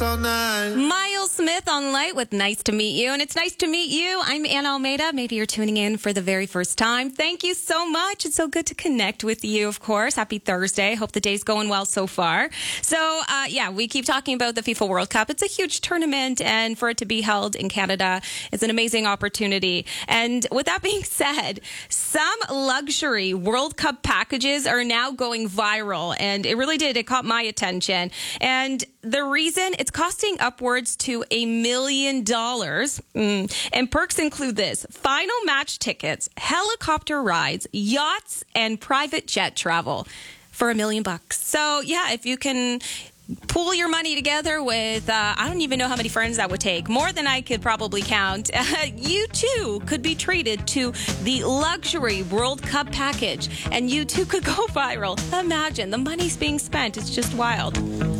dance all night. Miles Smith on Light with Nice to Meet You. And it's nice to meet you. I'm Anna Almeida. Maybe you're tuning in for the very first time. Thank you so much. It's so good to connect with you, of course. Happy Thursday. Hope the day's going well so far. So, we keep talking about the FIFA World Cup. It's a huge tournament, and for it to be held in Canada is an amazing opportunity. And with that being said, some luxury World Cup packages are now going viral, and it caught my attention. And the reason, it's costing upwards to $1 million. And perks include this: final match tickets, helicopter rides, yachts, and private jet travel for $1 million. So yeah, if you can pool your money together with, I don't even know how many friends that would take, more than I could probably count, you too could be treated to the luxury World Cup package, and you too could go viral. Imagine the money's being spent. It's just wild.